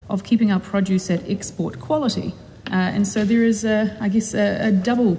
of keeping our produce at export quality. And so there is, a double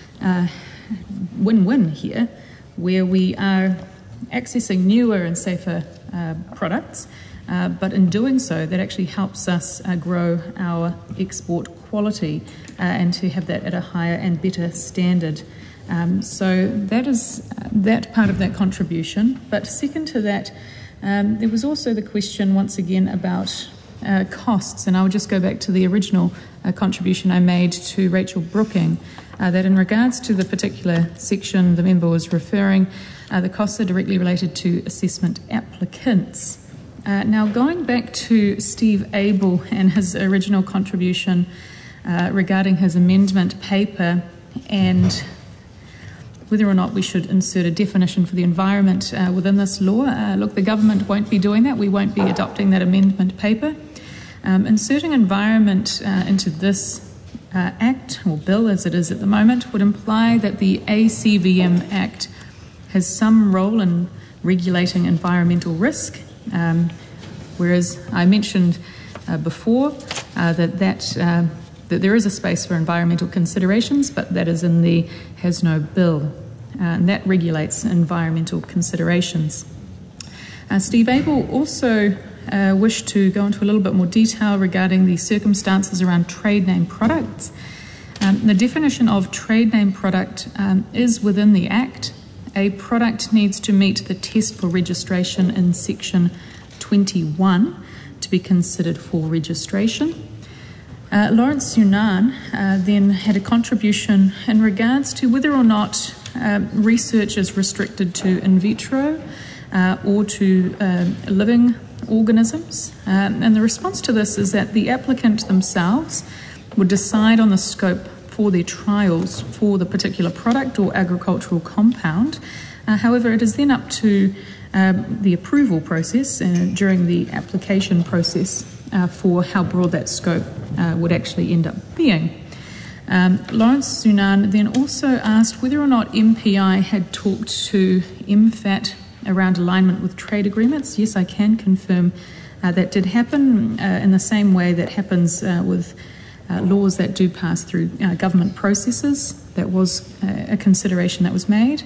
win-win here, where we are accessing newer and safer products, but in doing so, that actually helps us grow our export quality and to have that at a higher and better standard. So that is that part of that contribution. But second to that, there was also the question once again about costs, and I would just go back to the original contribution I made to Rachel Brooking, that in regards to the particular section the member was referring, the costs are directly related to assessment applicants. Now, going back to Steve Abel and his original contribution regarding his amendment paper and whether or not we should insert a definition for the environment within this law, look, the government won't be doing that. We won't be adopting that amendment paper. Inserting environment into this Act, or bill as it is at the moment, would imply that the ACVM Act has some role in regulating environmental risk, whereas I mentioned before that there is a space for environmental considerations, but that is in the has no bill, and that regulates environmental considerations. Steve Abel also wished to go into a little bit more detail regarding the circumstances around trade name products. The definition of trade name product is within the Act. A product needs to meet the test for registration in Section 21 to be considered for registration. Lawrence Yunnan then had a contribution in regards to whether or not research is restricted to in vitro or to living organisms. And the response to this is that the applicant themselves would decide on the scope for their trials for the particular product or agricultural compound. However, it is then up to the approval process during the application process for how broad that scope would actually end up being. Lawrence Sunan then also asked whether or not MPI had talked to MFAT around alignment with trade agreements. Yes, I can confirm that did happen in the same way that happens with laws that do pass through government processes. That was a consideration that was made.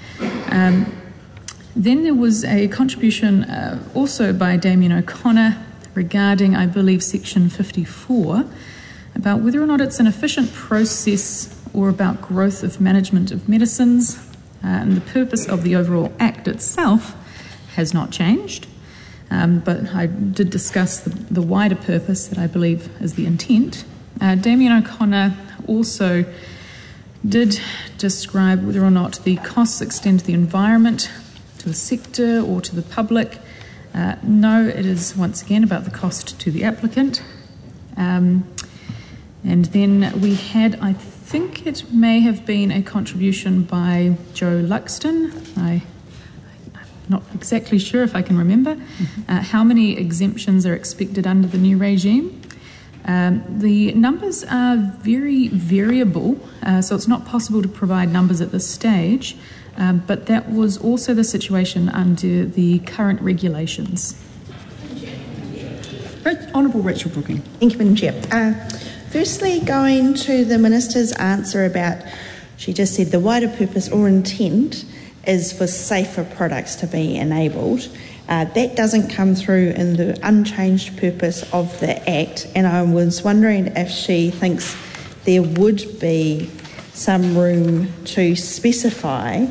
Then there was a contribution also by Damien O'Connor regarding, I believe, Section 54, about whether or not it's an efficient process or about growth of management of medicines. And the purpose of the overall Act itself has not changed, but I did discuss the wider purpose that I believe is the intent. Damien O'Connor also did describe whether or not the costs extend to the environment, to the sector or to the public. No, it is once again about the cost to the applicant. And then we had, I think it may have been a contribution by Joe Luxton. I'm not exactly sure if I can remember. How many exemptions are expected under the new regime? The numbers are very variable, so it's not possible to provide numbers at this stage, but that was also the situation under the current regulations. Honourable Rachel Brooking. Thank you, Madam Chair. Firstly, going to the Minister's answer about, she just said the wider purpose or intent is for safer products to be enabled. That doesn't come through in the unchanged purpose of the Act, and I was wondering if she thinks there would be some room to specify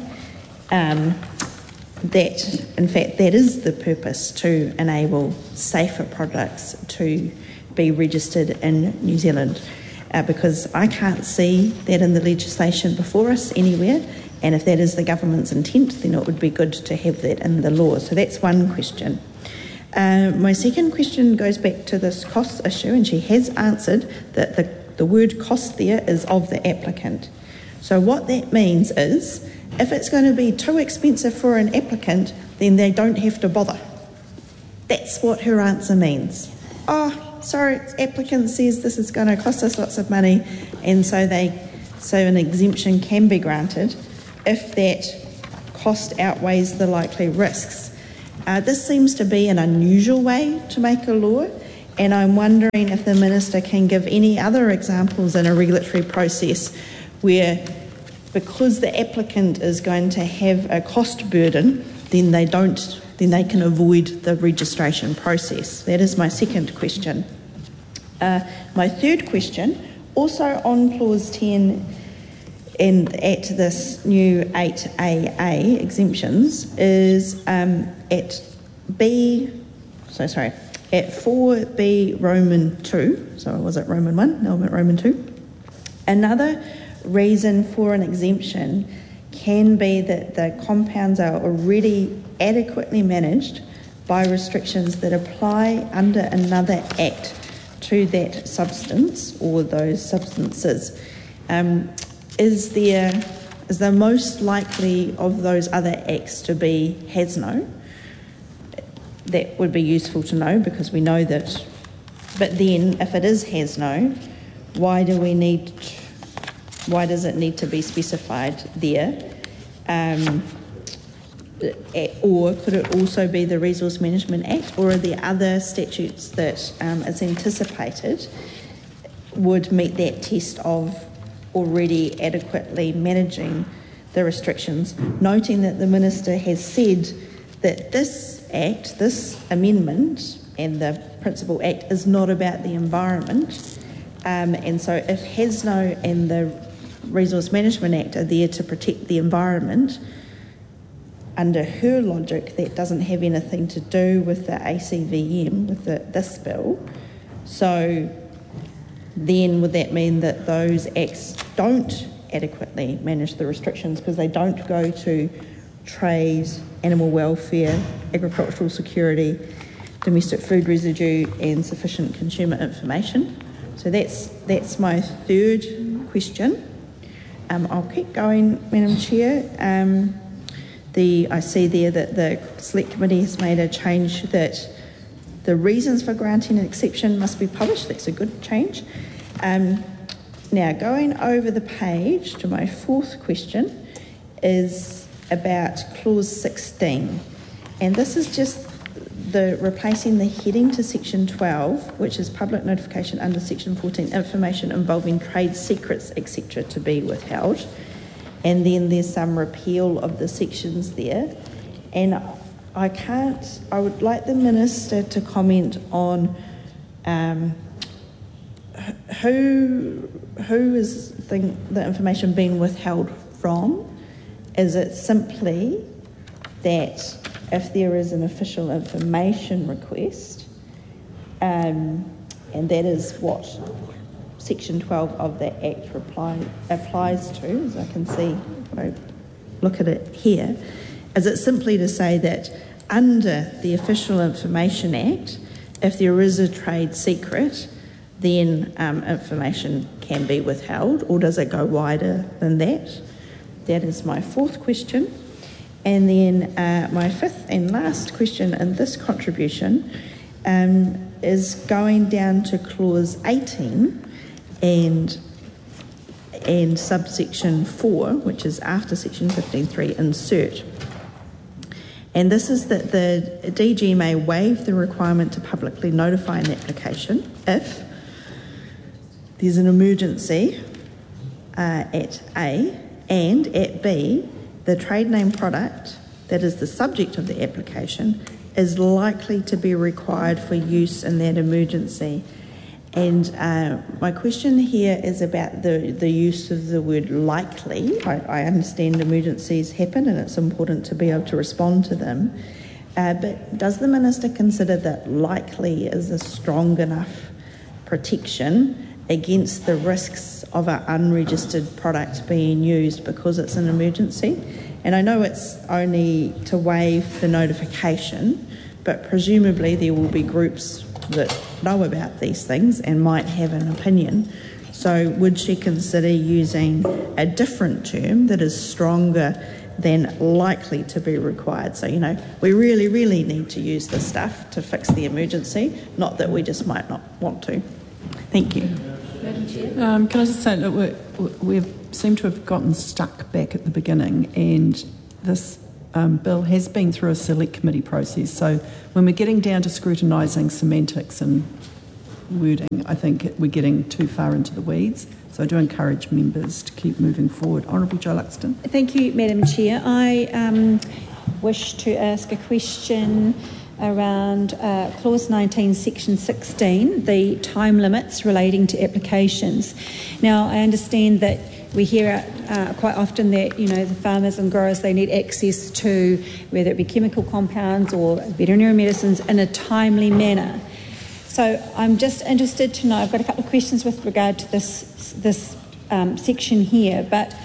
that, in fact, that is the purpose, to enable safer products to be registered in New Zealand, because I can't see that in the legislation before us anywhere. And if that is the government's intent, then it would be good to have that in the law. So that's one question. My second question goes back to this cost issue, and she has answered that the word cost there is of the applicant. So what that means is, if it's going to be too expensive for an applicant, then they don't have to bother. That's what her answer means. Oh, sorry, applicant says this is going to cost us lots of money, and so an exemption can be granted if that cost outweighs the likely risks. This seems to be an unusual way to make a law, And I'm wondering if the Minister can give any other examples in a regulatory process where, because the applicant is going to have a cost burden, then they can avoid the registration process. That is my second question. My third question, also on clause 10 and at this new 8AA exemptions, is at 4B Roman 2, so was it Roman 1? No, Roman 2. Another reason for an exemption can be that the compounds are already adequately managed by restrictions that apply under another act to that substance or those substances. Is the most likely of those other acts to be HASNO? That would be useful to know, because we know that. But then, if it is HASNO, why does it need to be specified there? Or could it also be the Resource Management Act, or are there other statutes that it's anticipated would meet that test of already adequately managing the restrictions, noting that the Minister has said that this Act, this amendment and the Principal Act is not about the environment, and so if HASNO and the Resource Management Act are there to protect the environment, under her logic, that doesn't have anything to do with the ACVM, with this bill. So then would that mean that those acts don't adequately manage the restrictions because they don't go to trade, animal welfare, agricultural security, domestic food residue and sufficient consumer information? So that's my third question. I'll keep going, Madam Chair. I see there that the Select Committee has made a change that the reasons for granting an exception must be published. That's a good change. Now, going over the page to my fourth question is about clause 16. And this is just replacing the heading to section 12, which is public notification under section 14, information involving trade secrets, etc., to be withheld. And then there's some repeal of the sections there. And I would like the Minister to comment on who is the information being withheld from. Is it simply that if there is an official information request, and that is what Section 12 of the Act applies to, as I can see if I look at it here, is it simply to say that under the Official Information Act, if there is a trade secret, then information can be withheld, or does it go wider than that? That is my fourth question. And then my fifth and last question in this contribution is going down to clause 18 and subsection 4, which is after section 15.3, insert. And this is that the DG may waive the requirement to publicly notify an application if there's an emergency at A, and at B, the trade name product that is the subject of the application is likely to be required for use in that emergency. And my question here is about the use of the word likely. I understand emergencies happen and it's important to be able to respond to them. But does the Minister consider that likely is a strong enough protection against the risks of an unregistered product being used because it's an emergency? And I know it's only to waive the notification, but presumably there will be groups that know about these things and might have an opinion. So would she consider using a different term that is stronger than likely to be required? So, we really, really need to use this stuff to fix the emergency, not that we just might not want to. Thank you. Madam Chair? Can I just say that we seem to have gotten stuck back at the beginning, and this bill has been through a select committee process. So when we're getting down to scrutinising semantics and wording. I think we're getting too far into the weeds. So I do encourage members to keep moving forward. Honourable Jo Luxton. Thank you, Madam Chair. I wish to ask a question around Clause 19, Section 16, the time limits relating to applications. Now, I understand that we hear quite often that, the farmers and growers, they need access to, whether it be chemical compounds or veterinary medicines, in a timely manner. So I'm just interested to know, I've got a couple of questions with regard to this section here, but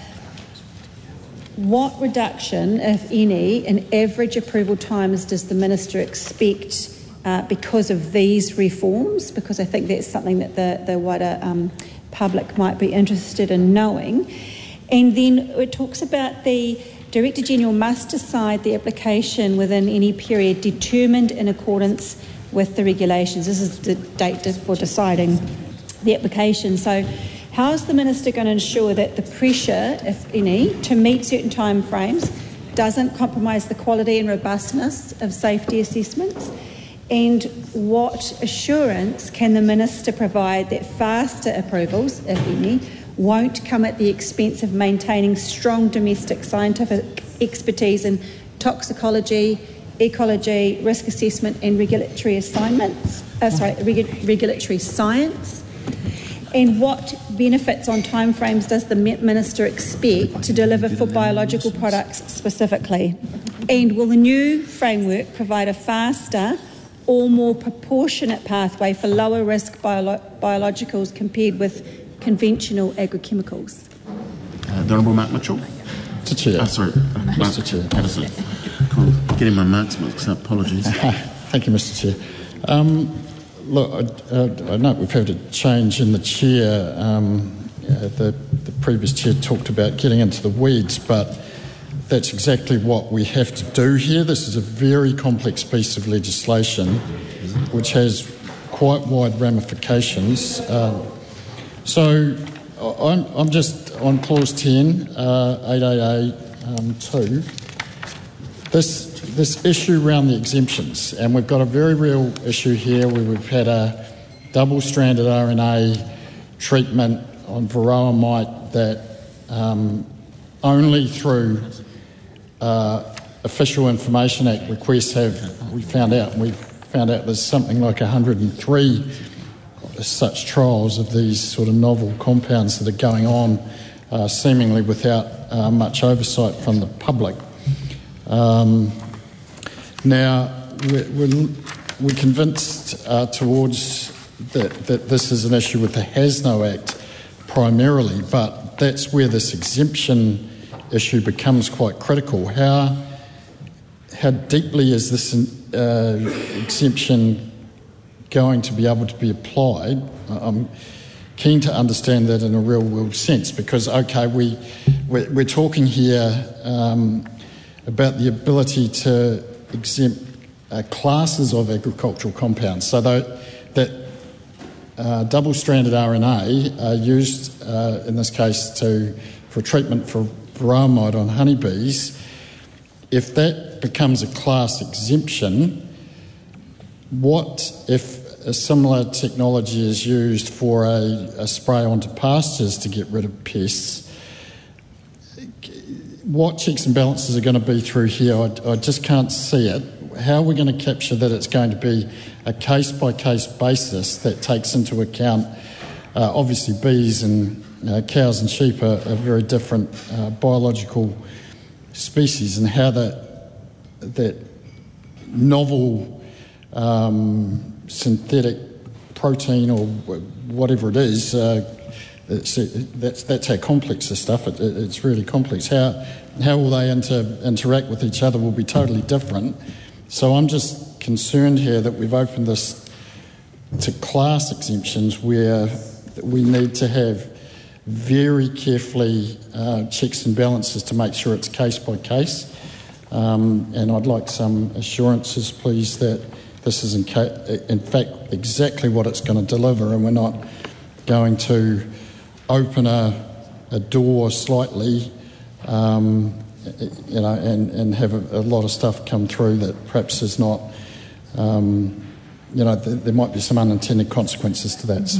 what reduction, if any, in average approval times does the Minister expect because of these reforms? Because I think that's something that the wider public might be interested in knowing. And then it talks about the Director General must decide the application within any period determined in accordance with the regulations. This is the date for deciding the application. So how is the Minister going to ensure that the pressure, if any, to meet certain time frames doesn't compromise the quality and robustness of safety assessments? And what assurance can the Minister provide that faster approvals, if any, won't come at the expense of maintaining strong domestic scientific expertise in toxicology, ecology, risk assessment and regulatory regulatory science? And what benefits on timeframes does the Minister expect to deliver for biological products specifically? And will the new framework provide a faster or more proportionate pathway for lower risk biologicals compared with conventional agrochemicals? The Honourable Mark Mitchell. Mr Chair. Mr Chair. Patterson. Cool. Getting my marks mixed up, apologies. Thank you, Mr Chair. Look, I know we've had a change in the chair. The previous chair talked about getting into the weeds, but that's exactly what we have to do here. This is a very complex piece of legislation which has quite wide ramifications. So I'm just on Clause 10, 8AA 2. This issue around the exemptions, and we've got a very real issue here where we've had a double-stranded RNA treatment on Varroa mite that only through Official Information Act requests we've found out there's something like 103 such trials of these sort of novel compounds that are going on seemingly without much oversight from the public. Now, we're convinced towards that this is an issue with the HASNO Act primarily, but that's where this exemption issue becomes quite critical. How deeply is this exemption going to be able to be applied? I'm keen to understand that in a real-world sense because, okay, we're talking here about the ability to exempt classes of agricultural compounds, so that double-stranded RNA are used in this case for treatment for Varroa mite on honeybees. If that becomes a class exemption, what if a similar technology is used for a spray onto pastures to get rid of pests? What checks and balances are going to be through here? I just can't see it. How are we going to capture that it's going to be a case-by-case basis that takes into account, obviously bees and cows and sheep are very different biological species, and how that novel synthetic protein or whatever it is, that's how complex this stuff. It's really complex. How will they interact with each other will be totally different. So I'm just concerned here that we've opened this to class exemptions where we need to have very carefully checks and balances to make sure it's case by case. And I'd like some assurances, please, that this is in fact exactly what it's going to deliver, and we're not going to open a door slightly, and have a lot of stuff come through that perhaps is not there might be some unintended consequences to that. So